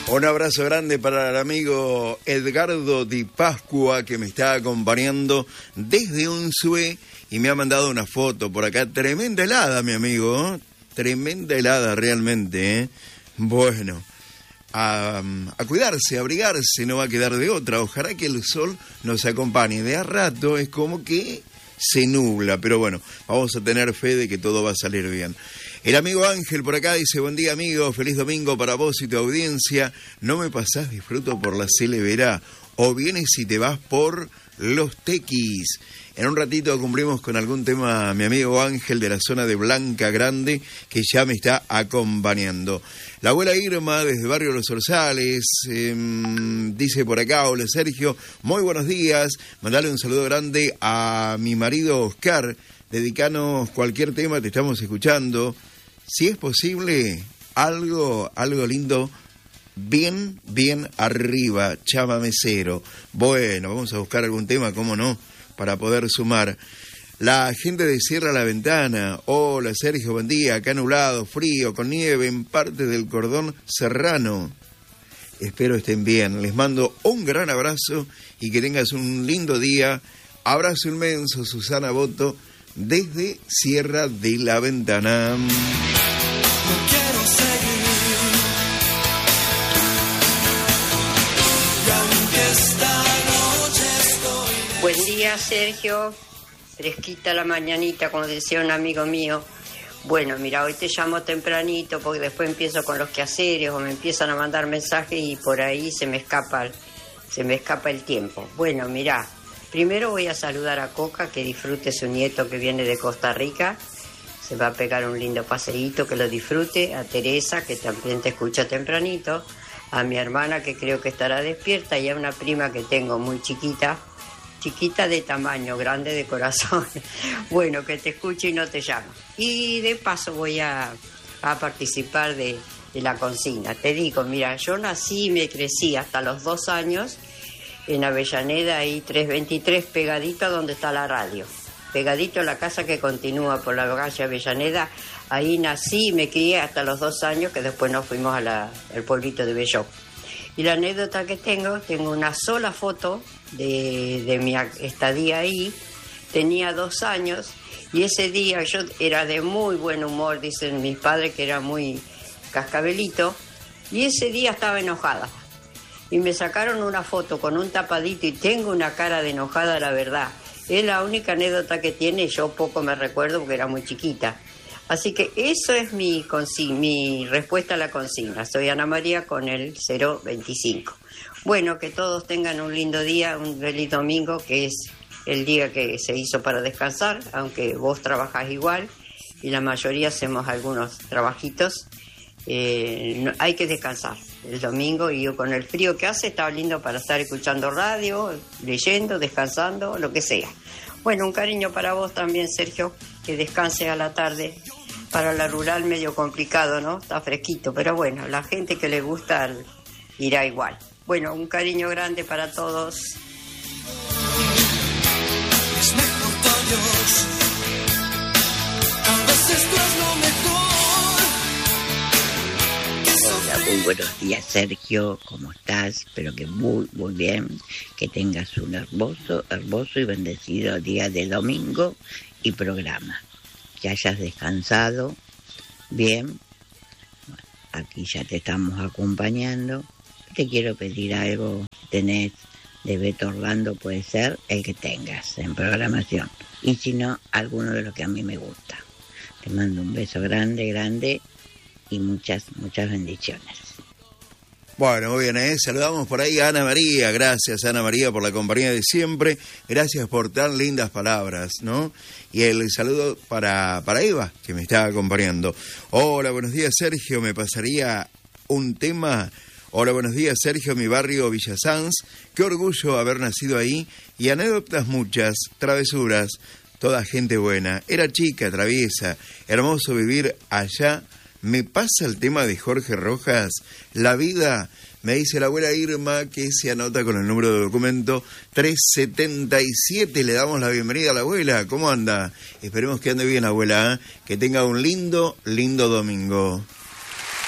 Un abrazo grande para el amigo Edgardo Di Pascua, que me está acompañando desde Unzué y me ha mandado una foto por acá. Tremenda helada, mi amigo, ¿eh? Tremenda helada realmente, ¿eh? Bueno, a cuidarse, a abrigarse, no va a quedar de otra. Ojalá que el sol nos acompañe. De a rato es como que se nubla, pero bueno, vamos a tener fe de que todo va a salir bien. El amigo Ángel por acá dice: buen día, amigo, feliz domingo para vos y tu audiencia. No me pasás disfruto por la Celeberá, o vienes y te vas por los Tequis. En un ratito cumplimos con algún tema mi amigo Ángel de la zona de Blanca Grande, que ya me está acompañando. La abuela Irma desde Barrio Los Orzales dice por acá: hola Sergio, muy buenos días, mandale un saludo grande a mi marido Oscar, dedicanos cualquier tema, te estamos escuchando. Si es posible, algo lindo, bien arriba, chamamecero. Bueno, vamos a buscar algún tema, cómo no, para poder sumar. La gente de Cierra la Ventana: hola Sergio, buen día, acá nublado, frío, con nieve en parte del cordón serrano. Espero estén bien, les mando un gran abrazo y que tengas un lindo día. Abrazo inmenso, Susana Boto, desde Sierra de la Ventana. Buen día, Sergio. Fresquita la mañanita, como decía un amigo mío. Bueno, mira, hoy te llamo tempranito porque después empiezo con los quehaceres o me empiezan a mandar mensajes y por ahí se me escapa el tiempo. Bueno, mira, primero voy a saludar a Coca, que disfrute su nieto que viene de Costa Rica. Se va a pegar un lindo paseíto, que lo disfrute. A Teresa, que también te escucha tempranito. A mi hermana, que creo que estará despierta. Y a una prima que tengo muy chiquita de tamaño, grande de corazón. Bueno, que te escuche y no te llamo. Y de paso voy a participar de la consigna. Te digo, mira, yo nací y me crecí hasta los 2 años en Avellaneda, ahí 323, pegadito a donde está la radio. Pegadito a la casa que continúa por la calle Avellaneda. Ahí nací y me crié hasta los 2 años, que después nos fuimos al pueblito de Belló. Y la anécdota que tengo una sola foto de mi estadía ahí. Tenía 2 años y ese día yo era de muy buen humor, dicen mis padres que era muy cascabelito, y ese día estaba enojada. Y me sacaron una foto con un tapadito y tengo una cara de enojada, la verdad. Es la única anécdota que tiene, yo poco me recuerdo porque era muy chiquita. Así que eso es mi respuesta a la consigna. Soy Ana María con el 025. Bueno, que todos tengan un lindo día, un feliz domingo, que es el día que se hizo para descansar, aunque vos trabajás igual y la mayoría hacemos algunos trabajitos. Hay que descansar el domingo, y yo con el frío que hace está lindo para estar escuchando radio, leyendo, descansando, lo que sea. Bueno, un cariño para vos también, Sergio, que descanses a la tarde. Para la rural medio complicado, ¿no? Está fresquito, pero bueno, la gente que le gusta irá igual. Bueno, un cariño grande para todos. Hola, muy buenos días, Sergio, ¿cómo estás? Espero que muy bien, que tengas un hermoso y bendecido día de domingo y programa, que hayas descansado bien. Bueno, aquí ya te estamos acompañando. Te quiero pedir algo, tenés de Beto Orlando, puede ser el que tengas en programación, y si no, alguno de los que a mí me gusta. Te mando un beso grande y muchas bendiciones. Bueno, muy bien, saludamos por ahí a Ana María. Gracias, Ana María, por la compañía de siempre. Gracias por tan lindas palabras, ¿no? Y el saludo para Eva, que me está acompañando. Hola, buenos días, Sergio. Me pasaría un tema. Hola, buenos días, Sergio, mi barrio Villa Sanz. Qué orgullo haber nacido ahí. Y anécdotas muchas, travesuras, toda gente buena. Era chica, traviesa, hermoso vivir allá. Me pasa el tema de Jorge Rojas, La Vida, me dice la abuela Irma, que se anota con el número de documento 377. Le damos la bienvenida a la abuela. ¿Cómo anda? Esperemos que ande bien, abuela, ¿eh? Que tenga un lindo domingo.